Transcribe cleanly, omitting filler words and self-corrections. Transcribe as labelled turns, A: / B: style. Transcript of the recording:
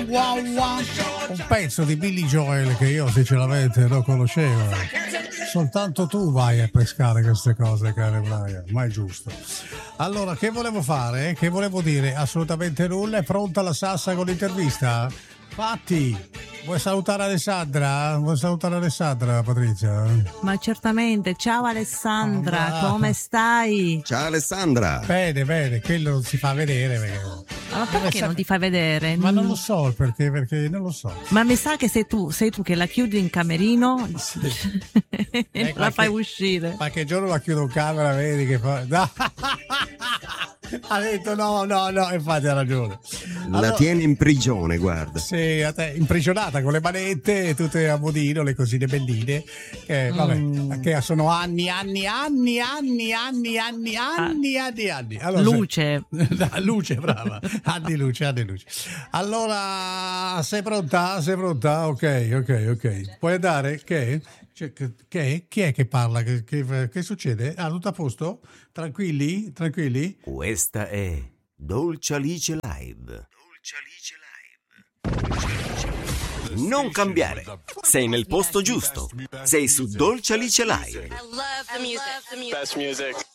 A: Un pezzo di Billy Joel che io sinceramente non conoscevo. Soltanto tu vai a pescare queste cose, caro Brian, ma è giusto. Allora, che volevo fare? Che volevo dire? Assolutamente nulla. È pronta la Sassa con l'intervista? Fatti, vuoi salutare Alessandra? Vuoi salutare Alessandra, Patrizia?
B: Ma certamente, ciao Alessandra, come stai?
C: Ciao Alessandra.
A: Bene, quello non si fa vedere.
B: Ma perché non ti fai vedere?
A: Ma non lo so il perché non lo so.
B: Ma mi sa che sei tu che la chiudi in camerino e la fai uscire.
A: Qualche giorno la chiudo in camera, vedi che fa... Ha detto no, infatti ha ragione.
C: La tieni in prigione, guarda.
A: Sì, a te, imprigionata con le manette, tutte a modino, le cosine belline, che sono anni. Allora,
B: luce.
A: Luce, brava. Anni luce. Allora, sei pronta? Ok. Puoi andare? Chi è che parla? Che succede? Tutto a posto? Tranquilli?
D: Questa è Dolce Alice Live. Non cambiare. Sei nel posto giusto. Sei su Dolce Alice Live.
E: I love the music. Best music.